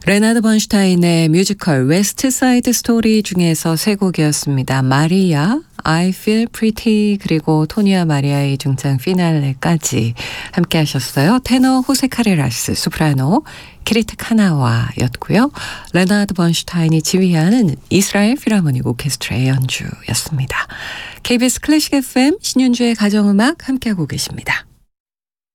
레나드 번슈타인의 뮤지컬 웨스트 사이드 스토리 중에서 세 곡이었습니다. 마리아, I Feel Pretty 그리고 토니와 마리아의 중창 피날레까지 함께 하셨어요. 테너 호세 카레라스, 소프라노 키리트 카나와였고요. 레나드 번슈타인이 지휘하는 이스라엘 필하모닉 오케스트라의 연주였습니다. KBS 클래식 FM 신윤주의 가정음악 함께하고 계십니다.